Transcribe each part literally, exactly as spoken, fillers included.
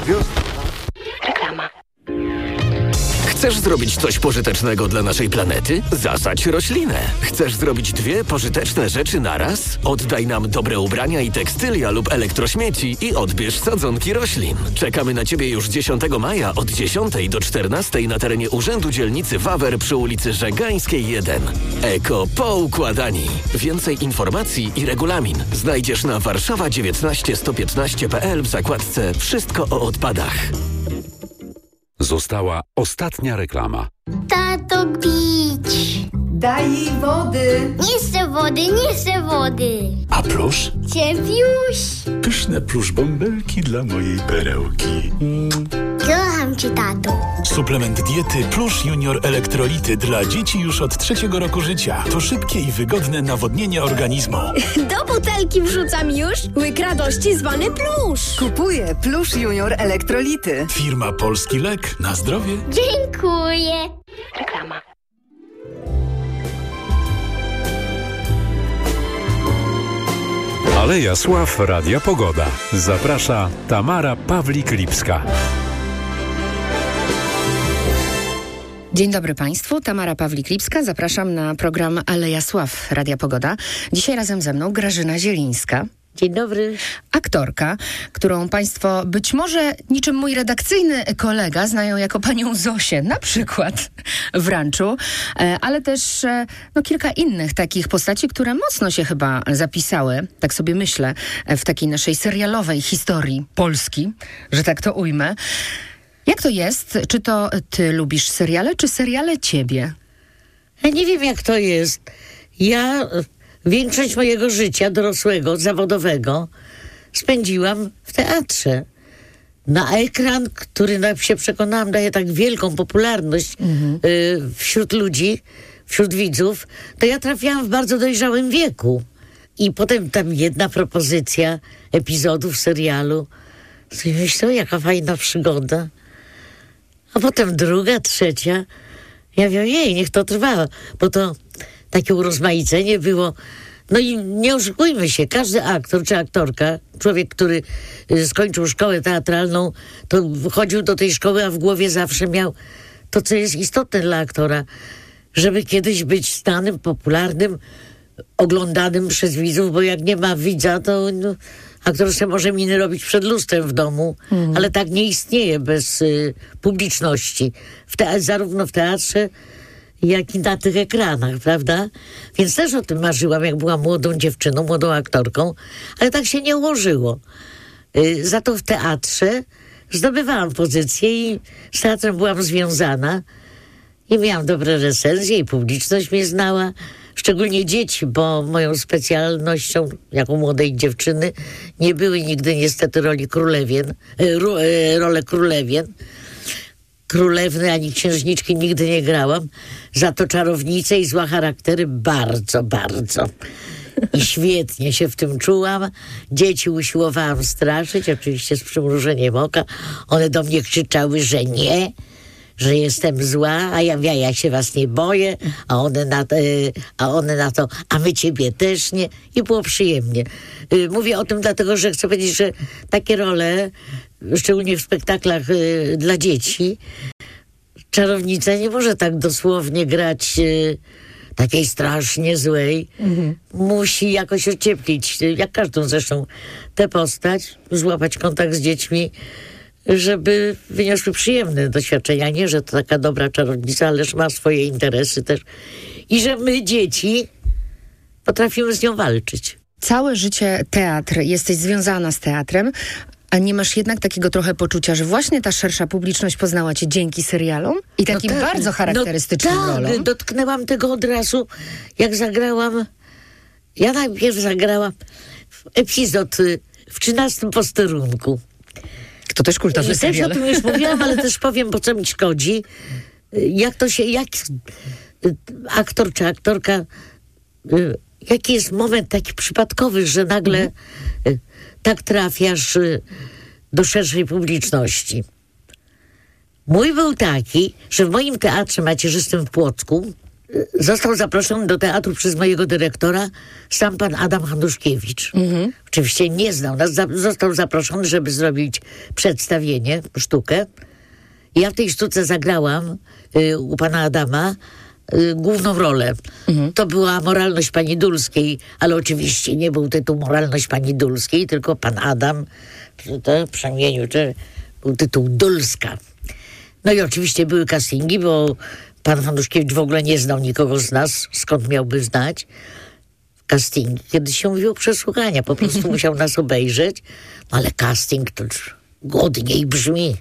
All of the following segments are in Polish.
Reklama. Chcesz zrobić coś pożytecznego dla naszej planety? Zasadź roślinę. Chcesz zrobić dwie pożyteczne rzeczy naraz? Oddaj nam dobre ubrania i tekstylia lub elektrośmieci i odbierz sadzonki roślin. Czekamy na Ciebie już dziesiątego maja od dziesiątej do czternastej na terenie Urzędu Dzielnicy Wawer przy ulicy Żegańskiej jeden. Eko Poukładani. Więcej informacji i regulamin znajdziesz na warszawa dziewiętnaście sto piętnaście kropka p l w zakładce Wszystko o odpadach. Została ostatnia reklama. Tato, bić! Daj jej wody! Nie chcę wody, nie chcę wody! A plusz? Ciepiuś! Pyszne plusz bąbelki dla mojej perełki. Mm. Kocham cię, tato. Suplement diety Plusz Junior Elektrolity dla dzieci już od trzeciego roku życia. To szybkie i wygodne nawodnienie organizmu. Do butelki wrzucam już łyk radości zwany Plusz. Kupuję Plusz Junior Elektrolity. Firma Polski Lek na zdrowie. Dziękuję. Reklama. Aleja Sław Radia Pogoda. Zaprasza Tamara Pawlik-Lipska. Dzień dobry Państwu, Tamara Pawlik-Lipska. Zapraszam na program Aleja Sław Radia Pogoda. Dzisiaj razem ze mną Grażyna Zielińska. Dzień dobry. Aktorka, którą Państwo być może niczym mój redakcyjny kolega znają jako panią Zosię, na przykład w Ranczu, ale też no, kilka innych takich postaci, które mocno się chyba zapisały, tak sobie myślę, w takiej naszej serialowej historii Polski, że tak to ujmę. Jak to jest? Czy to ty lubisz seriale, czy seriale ciebie? Ja nie wiem, jak to jest. Ja większość mojego życia dorosłego, zawodowego spędziłam w teatrze. Na ekran, który, jak się przekonałam, daje tak wielką popularność mhm. y, wśród ludzi, wśród widzów, to ja trafiałam w bardzo dojrzałym wieku. I potem tam jedna propozycja epizodów serialu. I myślę, jaka fajna przygoda. A potem druga, trzecia. Ja mówię, jej, niech to trwa, bo to takie urozmaicenie było. No i nie oszukujmy się, każdy aktor czy aktorka, człowiek, który skończył szkołę teatralną, to chodził do tej szkoły, a w głowie zawsze miał to, co jest istotne dla aktora, żeby kiedyś być znanym, popularnym, oglądanym przez widzów, bo jak nie ma widza, to no, aktor sobie może miny robić przed lustrem w domu, mhm. ale tak nie istnieje bez y, publiczności. W te, zarówno w teatrze, jak i na tych ekranach, prawda? Więc też o tym marzyłam, jak byłam młodą dziewczyną, młodą aktorką, ale tak się nie ułożyło. Y, za to w teatrze zdobywałam pozycję i z teatrem byłam związana i miałam dobre recenzje i publiczność mnie znała. Szczególnie dzieci, bo moją specjalnością jako młodej dziewczyny nie były nigdy niestety roli królewien, ro, role królewien. Królewny ani księżniczki nigdy nie grałam. Za to czarownice i zła charaktery bardzo, bardzo. I świetnie się w tym czułam. Dzieci usiłowałam straszyć, oczywiście z przymrużeniem oka. One do mnie krzyczały, że nie, że jestem zła, a ja, ja, ja się was nie boję, a one, na, y, a one na to, a my ciebie też nie. I było przyjemnie. Y, mówię o tym dlatego, że chcę powiedzieć, że takie role, szczególnie w spektaklach y, dla dzieci, czarownica nie może tak dosłownie grać y, takiej strasznie złej. Mhm. Musi jakoś ocieplić, jak każdą zresztą tę postać, złapać kontakt z dziećmi, żeby wyniosły przyjemne doświadczenia. Nie, że to taka dobra czarownica, ależ ma swoje interesy też. I że my, dzieci, potrafimy z nią walczyć. Całe życie teatr, jesteś związana z teatrem, a nie masz jednak takiego trochę poczucia, że właśnie ta szersza publiczność poznała cię dzięki serialom i takim no tak, bardzo charakterystycznym no tak, rolom? Dotknęłam tego od razu, jak zagrałam. Ja najpierw zagrałam epizod w trzynastym posterunku. To też kultowy serial. Też o tym już mówiłam, ale też powiem, po co mi szkodzi. Jak to się, jak aktor czy aktorka, jaki jest moment taki przypadkowy, że nagle mhm. tak trafiasz do szerszej publiczności. Mój był taki, że w moim teatrze macierzystym w Płocku został zaproszony do teatru przez mojego dyrektora sam pan Adam Hanuszkiewicz. Mhm. Oczywiście nie znał nas, za, został zaproszony, żeby zrobić przedstawienie, sztukę. Ja w tej sztuce zagrałam y, u pana Adama y, główną rolę. Mhm. To była Moralność pani Dulskiej, ale oczywiście nie był tytuł Moralność pani Dulskiej, tylko pan Adam, to przemienił, że był tytuł Dulska. No i oczywiście były castingi, bo pan Hanuszkiewicz w ogóle nie znał nikogo z nas, skąd miałby znać. Casting, kiedy się mówiło przesłuchania, po prostu musiał nas obejrzeć, no ale casting to godniej brzmi.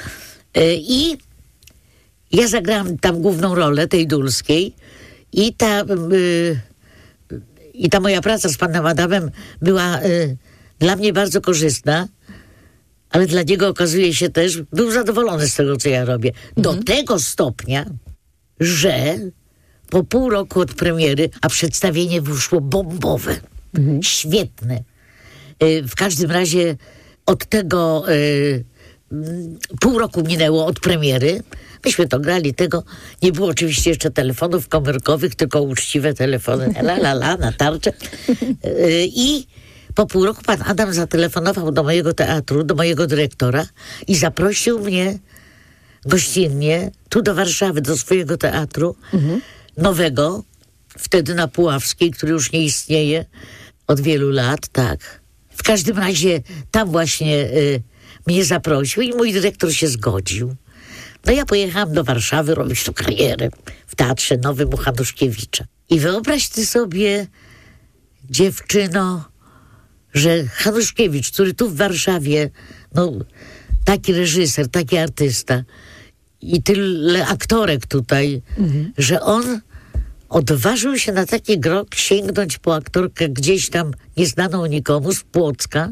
I ja zagrałam tam główną rolę tej Dulskiej i ta, y, i ta moja praca z panem Adamem była y, dla mnie bardzo korzystna, ale dla niego okazuje się też, był zadowolony z tego, co ja robię. Do mhm. tego stopnia, że po pół roku od premiery, a przedstawienie wyszło bombowe, mhm. świetne. Y, w każdym razie od tego... Y, Pół roku minęło od premiery. Myśmy to grali, tego nie było oczywiście jeszcze telefonów komórkowych, tylko uczciwe telefony la la la na tarczę. I po pół roku pan Adam zatelefonował do mojego teatru, do mojego dyrektora i zaprosił mnie gościnnie tu do Warszawy, do swojego teatru mhm. nowego, wtedy na Puławskiej, który już nie istnieje od wielu lat, tak. W każdym razie tam właśnie y, mnie zaprosił i mój dyrektor się zgodził. No ja pojechałam do Warszawy robić tu karierę w Teatrze Nowym u Hanuszkiewicza. I wyobraź ty sobie, dziewczyno, że Hanuszkiewicz, który tu w Warszawie, no taki reżyser, taki artysta i tyle aktorek tutaj, mhm. że on odważył się na taki krok sięgnąć po aktorkę gdzieś tam nieznaną nikomu z Płocka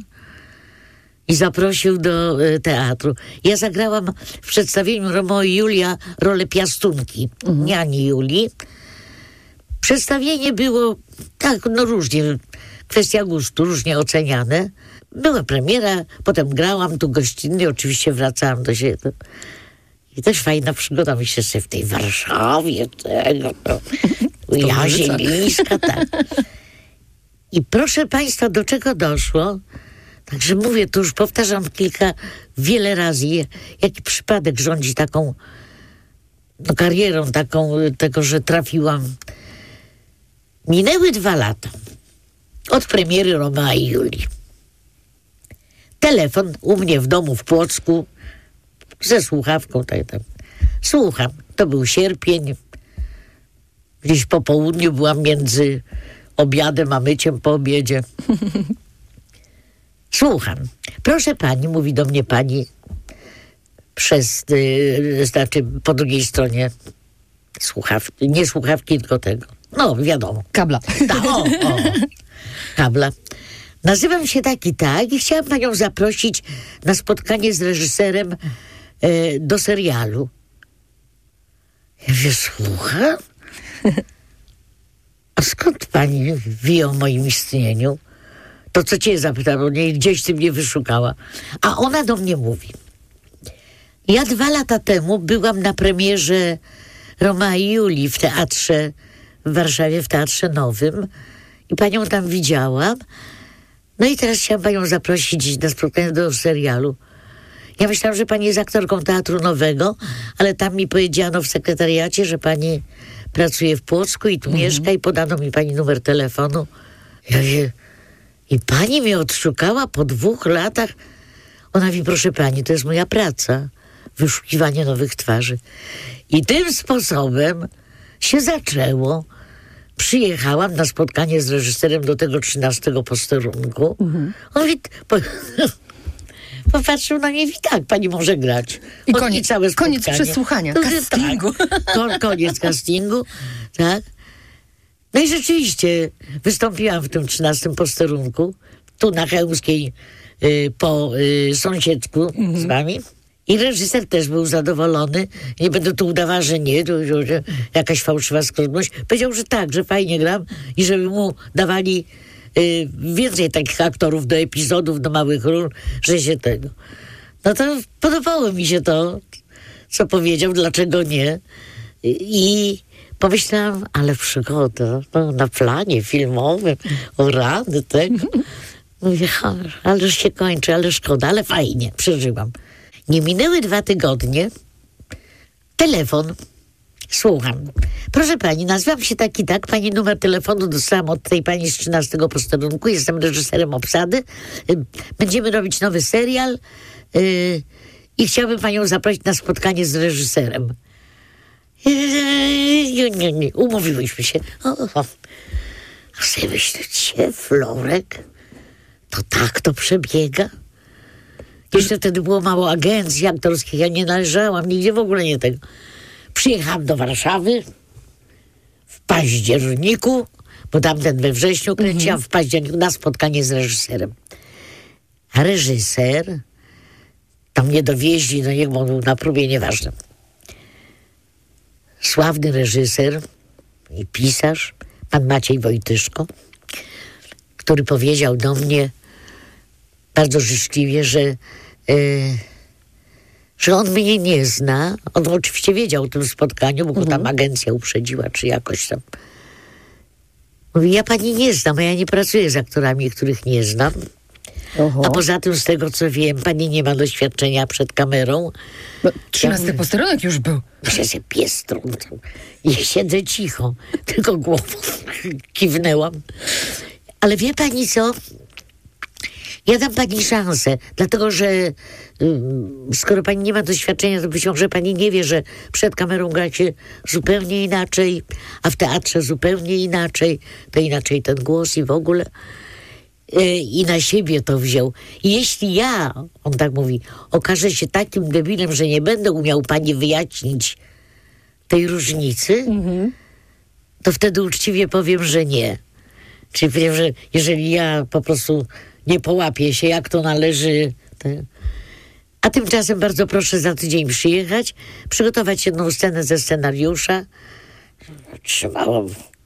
i zaprosił do y, teatru. Ja zagrałam w przedstawieniu Romeo i Julia rolę piastunki, mhm. niani Julii. Przedstawienie było tak, no różnie, kwestia gustu, różnie oceniane. Była premiera, potem grałam tu gościnnie, oczywiście wracałam do siebie. I też fajna przygoda, myślę sobie, w tej Warszawie, tego, to, ja Zielińska, tak. I proszę państwa, do czego doszło? Także mówię, to już powtarzam kilka, wiele razy, jaki przypadek rządzi taką no, karierą, taką, tego, że trafiłam. Minęły dwa lata od premiery Romea i Julii. Telefon u mnie w domu w Płocku, ze słuchawką, tak, tak. Słucham, to był sierpień, gdzieś po południu byłam między obiadem a myciem po obiedzie. Słucham. Proszę pani, mówi do mnie pani przez, yy, znaczy po drugiej stronie słuchawki, nie słuchawki, tylko tego. No, wiadomo. Kabla. Ta, o, o. Kabla. Nazywam się tak i tak i chciałam panią zaprosić na spotkanie z reżyserem e, do serialu. Ja mówię, słucham? A skąd pani wie o moim istnieniu? To co cię zapytał, bo nie, gdzieś ty mnie wyszukała. A ona do mnie mówi. Ja dwa lata temu byłam na premierze Romea i Julii w teatrze w Warszawie, w Teatrze Nowym i panią tam widziałam. No i teraz chciałam panią zaprosić na spotkanie do serialu. Ja myślałam, że pani jest aktorką Teatru Nowego, ale tam mi powiedziano w sekretariacie, że pani pracuje w Płocku i tu mhm. mieszka i podano mi pani numer telefonu. Ja mówię, i pani mnie odszukała po dwóch latach? Ona mówi, proszę pani, to jest moja praca. Wyszukiwanie nowych twarzy. I tym sposobem się zaczęło. Przyjechałam na spotkanie z reżyserem do tego trzynastego posterunku. Mhm. On mówi, po, popatrzył na mnie i mówi, tak, pani może grać. I On, koniec, i całe koniec przesłuchania, to, castingu. Tak, koniec castingu, tak. No i rzeczywiście wystąpiłam w tym trzynastym posterunku, tu na Chełmskiej, y, po y, sąsiedzku mhm. z wami. I reżyser też był zadowolony. Nie będę tu udawała, że nie, to, że, że jakaś fałszywa skromność. Powiedział, że tak, że fajnie gram i żeby mu dawali y, więcej takich aktorów do epizodów, do małych ról, że się tego. No to podobało mi się to, co powiedział, dlaczego nie. I Pomyślałam, ale przygoda, no, na planie filmowym, o rany tego. Mówię, ha, ależ się kończy, ale szkoda, ale fajnie, przeżyłam. Nie minęły dwa tygodnie, telefon, słucham. Proszę pani, nazywam się tak i tak, pani numer telefonu dostałam od tej pani z trzynastego posterunku, jestem reżyserem obsady, będziemy robić nowy serial yy, i chciałbym panią zaprosić na spotkanie z reżyserem. Nie, nie, nie, umówiłyśmy się. O, o. A sobie myślicie, Florek, to tak to przebiega? Jeszcze wtedy było mało agencji aktorskich, ja nie należałam, nigdzie w ogóle nie tego. Przyjechałam do Warszawy w październiku, bo tamten we wrześniu kręciłam, w październiku na spotkanie z reżyserem. A reżyser, tam mnie dowieźli, no niech był na próbie, nieważne. Sławny reżyser i pisarz, pan Maciej Wojtyszko, który powiedział do mnie bardzo życzliwie, że, yy, że on mnie nie zna. On oczywiście wiedział o tym spotkaniu, bo go tam agencja uprzedziła, czy jakoś tam. Mówi, ja pani nie znam, a ja nie pracuję z aktorami, których nie znam. Oho. A poza tym, z tego co wiem, pani nie ma doświadczenia przed kamerą. No, trzynasty ja, posterunek już był. Się się pies trącał. I siedzę cicho, tylko głową kiwnęłam. Ale wie pani co? Ja dam pani szansę, dlatego że y, skoro pani nie ma doświadczenia, to być może pani nie wie, że przed kamerą gra się zupełnie inaczej, a w teatrze zupełnie inaczej. To inaczej ten głos i w ogóle. I na siebie to wziął. I jeśli ja, on tak mówi, okażę się takim debilem, że nie będę umiał pani wyjaśnić tej różnicy, mm-hmm. to wtedy uczciwie powiem, że nie. Czyli powiem, że jeżeli ja po prostu nie połapię się, jak to należy... To... A tymczasem bardzo proszę za tydzień przyjechać, przygotować jedną scenę ze scenariusza. Trzymałam